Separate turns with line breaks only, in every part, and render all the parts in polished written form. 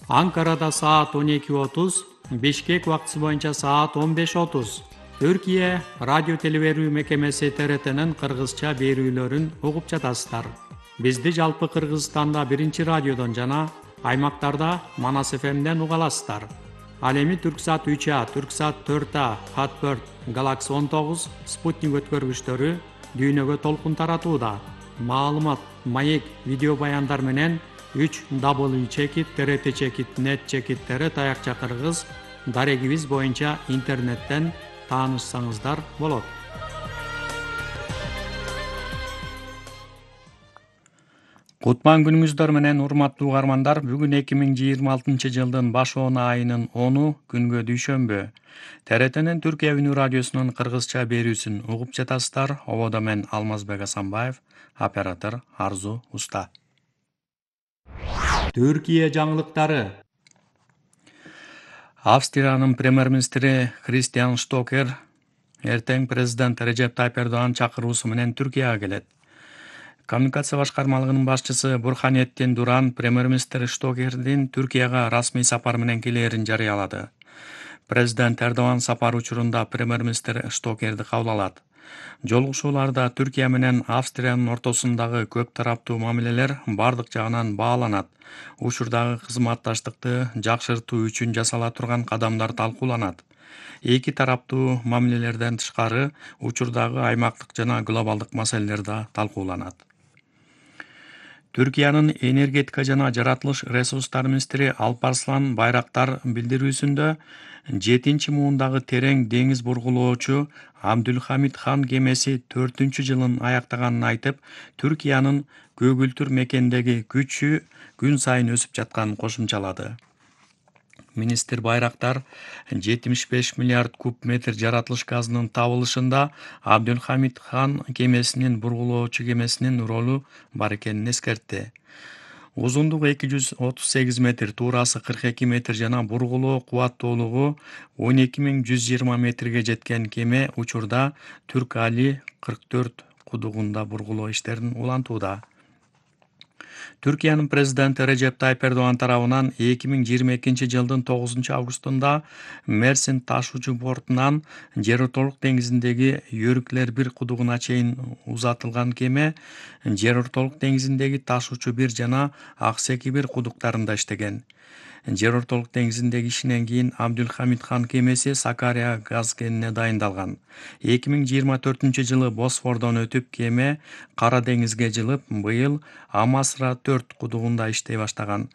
Анкарада саат 12:30, Бишкек убактысы боюнча саат 15:30. Түркия радио телеберүү мекемеси ТРТнын кыргызча берүүлөрүн угуп жатасыздар. Бизди жалпы Кыргызстанда биринчи радиодон жана аймактарда Манас ФМден уга аласыздар. Ал эми Түрксат 3А, Түрксат 4А, Хат4, Галакс 19, Спутник өткөргүчтөрү дүйнөгө толкун таратууда. Маалымат, маек, видео баяндар менен 3w.trt.net таякча кыргыз дарегибиз боюнча интернеттен таанышсаңыздар болот. Кутман күнүңүздөр менен урматтуу угармандар, бүгүн 2026 жылдын башоона айынын 10 күнгө дүйшөмбү. ТРТнин Түркия үнү радиосунун кыргызча берүүсүн угуп жатасыздар. Ободо мен Алмазбек Асанбаев, оператор Арзу Уста. Түркия жаңылыктары. Австриянын премьер-министри Кристиан Штокер эртең президент Режеп Тайып Эрдоган чакыруусу менен Түркияга келет. Коммуникация башкармалыгынын башчысы Бурханеттин Дуран премьер-министр Штокердин Түркияга расмий сапар менен келээрин жарыялады. Президент Эрдоган сапар учурунда премьер-министр Штокерди кабыл алат. Жолугушууларда Түркия менен Австриянын ортосундагы көп тараптуу мамилелер бардык жагынан бааланат. Учурдагы кызматташтыкты жакшыртуу үчүн жасала турган кадамдар талкууланат. Эки тараптуу мамилелерден тышкары учурдагы аймактык жана глобалдык маселелер да талкууланат. Түркиянын энергетика жана жаратылыш ресурстары министри Алпарслан Байрактар билдирүүсүндө 7-муундагы терең деңиз бургулоочу Абдулхамид хан кемеси 4-жылын аяктаганын айтып, Түркиянын көгүлтүр мекендеги күчү күн сайын өсүп жатканын кошумчалады. Министр Байрактар 75 миллиард куб метр жаратылыш газынын табылышында Абдулхамид хан кемесинин бургулоочу кемесинин ролу бар экенин эскертти. Узундугу 238 метр, туурасы 42 метр жана бургулоо кубаттуулугу 12120 метрге жеткен кеме учурда Түрк Али 44 кудугунда бургулоо иштерин улантууда. Түркиянын президенти Режеп Тайып Эрдоган тарабынан 2022 жылдын 9 августунда Мерсин ташуучу портунан Жер-ортолук деңизиндеги Йөрүклер 1 кудугуна чейин узатылган кеме Жер-ортолук деңизиндеги Ташуучу 1 жана Аксеки 1 кудуктарында иштеген. Жер-ортолук деңизиндеги ишинен кийин Абдулхамид хан кемеси Сакария газ кенине дайындалган. 2024 жылы Босфордон өтүп кеме Кара деңизге жылып, быйыл Амасра 4 кудугунда иштей баштаган.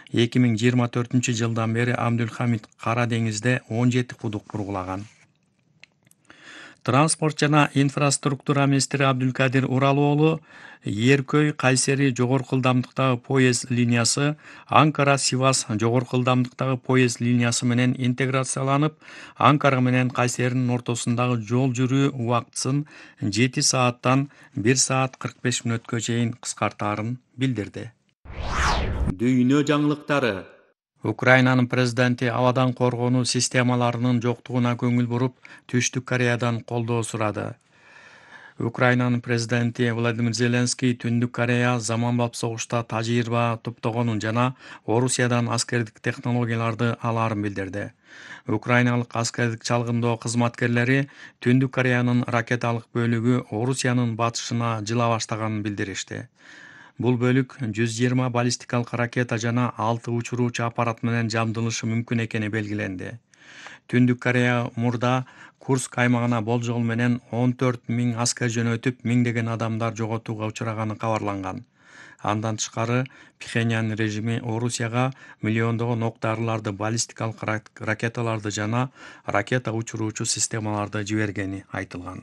2024 жылдан бери Абдулхамид Кара деңизде 17 кудук бургулаган. Транспорт жана инфраструктура министри Абдулкадир Уралуулу Еркөй-Кайсери жогорку ылдамдыктагы поезд линиясы Анкара-Сивас жогорку ылдамдыктагы поезд линиясы менен интеграцияланып, Анкара менен Кайсеринин ортосундагы жол жүрүү убактысын 7 сааттан 1 саат 45 мүнөткө чейин кыскартаарын билдирди. Дүйнө жаңылыктары. Украинанын президенти абадан коргонуу системаларынын жоктугуна көңүл буруп, Түштүк Кореядан колдоо сурады. Украинанын президенти Владимир Зеленский Түндүк Корея заманбап согушта тажрыйба топтогонун жана Орусиядан аскердик технологияларды алаарын билдирди. Украиналык аскердик чалгындоо кызматкерлери Түндүк Кореянын ракеталык бөлүгү Орусиянын батышына жыла баштаганын билдиришти. Бул бөлүк 120 баллистикалык ракета жана 6 учуруучу аппарат менен жабдылышы мүмкүн экени белгиленди. Түндүк Корея мурда Курск аймагына болжол менен 14 000 аскер жөнөтүп, миңдеген адамдар жоготууга учураганы кабарланган. Андан тышкары Пхеньян режими Орусияга миллиондогон ок-дарыларды, баллистикалык ракеталарды жана ракета учуруучу системаларды жибергени айтылган.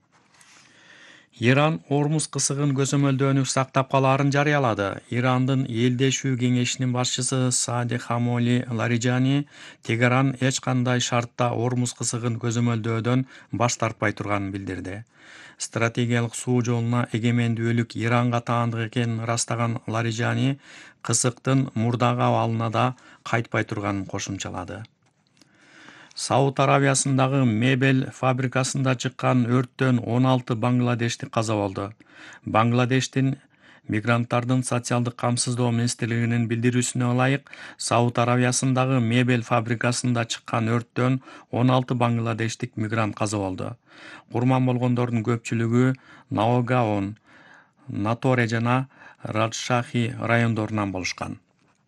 Иран Ормуз кысыгын көзөмөлдөөнү сактап калаарын жарыялады. Ирандын Элдешүү кеңешинин башчысы Саади Хамоли Лариджани Тегеран эч кандай шартта Ормуз кысыгын көзөмөлдөөдөн баш тартпай турганын билдирди. Стратегиялык суу жолуна эгемендүүлүк Иранга таандык экенин ырастаган Лариджани кысыктын мурдагы абалына да кайтпай турганын кошумчалады. Сауд Арабиясындагы мебель фабрикасында чыккан өрттөн 16 бангладештик каза болду. Бангладештин Мигранттардын социалдык камсыздоо министрлигинин билдирүүсүнө ылайык, Сауд Аравиясындагы мебель фабрикасында чыккан өрттөн 16 бангладештик мигрант каза болду. Курман болгондордун көпчүлүгү Наогаон, Наторе жана Раджшахи райондорунан болушкан.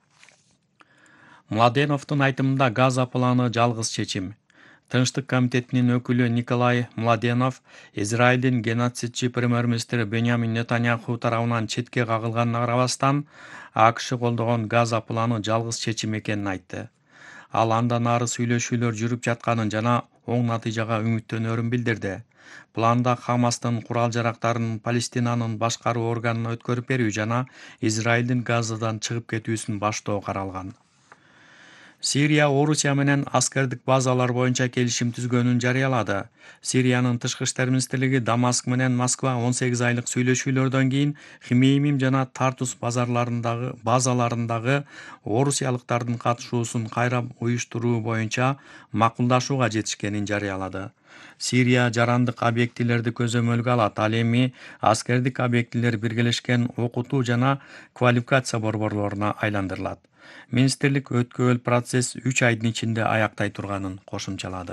Младеновдун айтымында Газа планы жалгыз чечим. Тынчтык комитетинин өкүлү Николай Младенов Израилдин геноцидчи премьер-министри Беньямин Нетаньяху тарабынан четке кагылганына карабастан, АКШ колдогон Газа планы жалгыз чечим экенин айтты. Ал андан ары сүйлөшүүлөр жүрүп жатканын жана оң натыйжага үмүттөнөрүн билдирди. Планда Хамастын курал-жарактарын Палестинанын башкаруу органына өткөрүп берүү жана Израилдин Газадан чыгып кетүүсүн баштоо каралган. Сирия Орусия менен аскердик базалар боюнча келишим түзгөнүн жарыялады. Сириянын тышкы иштер министрлиги Дамаск менен Москва 18 айлык сүйлөшүүлөрдөн кийин Хмеймим жана Тартус базаларындагы орусиялыктардын катышуусун кайра уюштуруу боюнча макулдашууга жетишкенин жарыялады. Сирия жарандык объектилерди көзөмөлгө алат, ал эми аскердик объектилер биргелешкен окутуу жана квалификация борборлоруна айландырылат. Министрлик өткөрүл процесс 3 айдын ичинде аяктай турганын кошумчалады.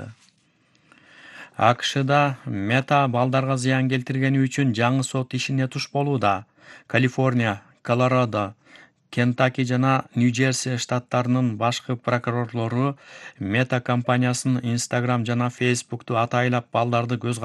АКШда Мета балдарга зыян келтиргени үчүн жаңы сот ишине туш болууда. Калифорния, Колорадо, Кентаки жана Нью-Джерси штаттарынын башкы прокурорлору Мета компаниясынын Instagram жана Facebook'ту атайлап балдарды көз